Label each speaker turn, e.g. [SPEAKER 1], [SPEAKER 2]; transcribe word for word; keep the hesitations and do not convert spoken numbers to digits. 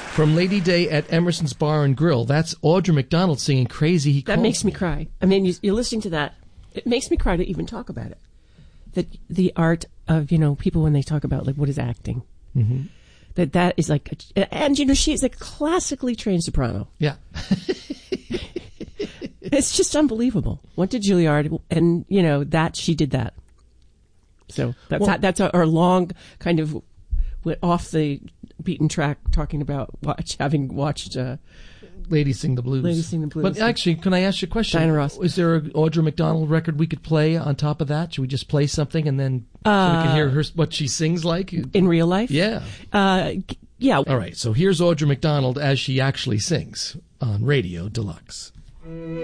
[SPEAKER 1] From Lady Day at Emerson's Bar and Grill. That's Audra McDonald singing Crazy He
[SPEAKER 2] That
[SPEAKER 1] Calls
[SPEAKER 2] makes me cry. I mean, you, you're listening to that. It makes me cry to even talk about it. That the art of, you know, people when they talk about, like, what is acting.
[SPEAKER 1] Mm-hmm.
[SPEAKER 2] That that is like, a, and, you know, she's a classically trained soprano.
[SPEAKER 1] Yeah.
[SPEAKER 2] It's just unbelievable. Went to Juilliard, and, you know, that she did that. So that's
[SPEAKER 1] Well,
[SPEAKER 2] how, that's our, our long kind of went off the beaten track talking about watch having watched uh,
[SPEAKER 1] Lady Sing the Blues.
[SPEAKER 2] Lady Sing the Blues.
[SPEAKER 1] But actually, can I ask you a question?
[SPEAKER 2] Diana Ross.
[SPEAKER 1] Is there an Audra McDonald record we could play on top of that? Should we just play something and then
[SPEAKER 2] uh,
[SPEAKER 1] so we can hear her what she sings like?
[SPEAKER 2] In real life?
[SPEAKER 1] Yeah.
[SPEAKER 2] Uh, yeah.
[SPEAKER 1] All right, so here's Audra McDonald as she actually sings on Radio Deluxe.